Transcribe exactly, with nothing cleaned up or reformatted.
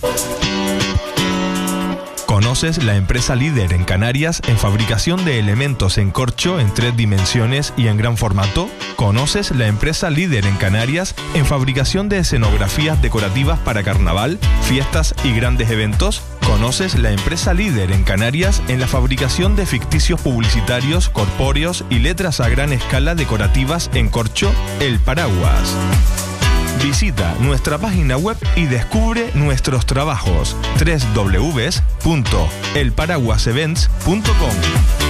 ¿Conoces la empresa líder en Canarias en fabricación de elementos en corcho en tres dimensiones y en gran formato? ¿Conoces la empresa líder en Canarias en fabricación de escenografías decorativas para carnaval, fiestas y grandes eventos? ¿Conoces la empresa líder en Canarias en la fabricación de ficticios publicitarios, corpóreos y letras a gran escala decorativas en corcho? El Paraguas. Visita nuestra página web y descubre nuestros trabajos. doble u doble u doble u punto el paraguas events punto com